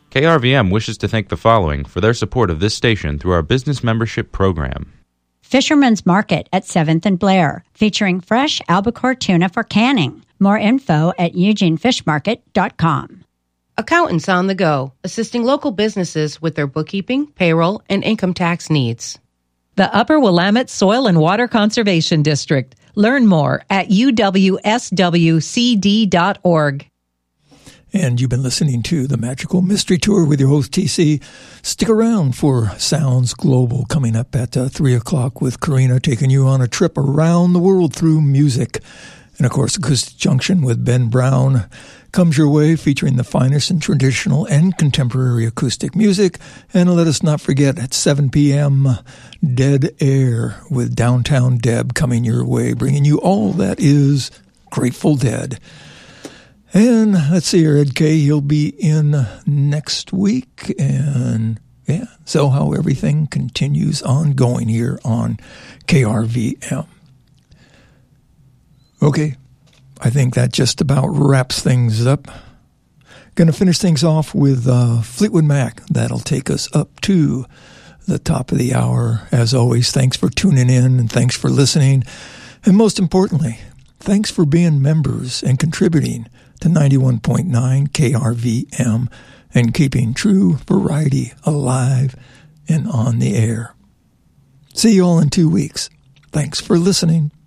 KRVM wishes to thank the following for their support of this station through our business membership program. Fisherman's Market at 7th and Blair, featuring fresh albacore tuna for canning. More info at eugenefishmarket.com. Accountants on the Go, assisting local businesses with their bookkeeping, payroll, and income tax needs. The Upper Willamette Soil and Water Conservation District. Learn more at uwswcd.org. And you've been listening to the Magical Mystery Tour with your host, TC. Stick around for Sounds Global coming up at 3 o'clock with Karina taking you on a trip around the world through music. And, of course, Acoustic Junction with Ben Brown comes your way, featuring the finest in traditional and contemporary acoustic music. And let us not forget, at 7 p.m., Dead Air with Downtown Deb coming your way, bringing you all that is Grateful Dead. And let's see here, Ed K., he'll be in next week. And, yeah, so how everything continues ongoing here on KRVM. Okay, I think that just about wraps things up. Going to finish things off with Fleetwood Mac. That'll take us up to the top of the hour. As always, thanks for tuning in and thanks for listening. And most importantly, thanks for being members and contributing to 91.9 KRVM and keeping true variety alive and on the air. See you all in 2 weeks. Thanks for listening.